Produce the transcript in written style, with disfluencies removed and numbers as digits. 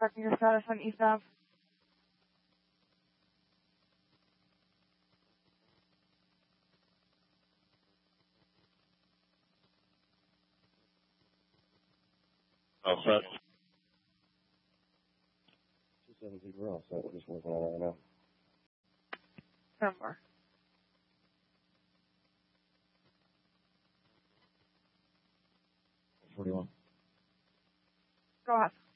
checking your status on East Ave. All set. 270, we're all set. We're just working on it right now. Number. 41. Go ahead.